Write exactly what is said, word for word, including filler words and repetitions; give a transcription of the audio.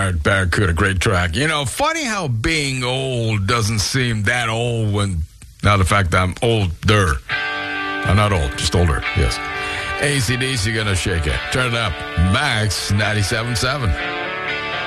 All right, Barracuda, great track. You know, funny how being old doesn't seem that old when, now the fact that I'm older. I'm not old, just older, yes. A C D C gonna shake it. Turn it up. Max ninety-seven point seven.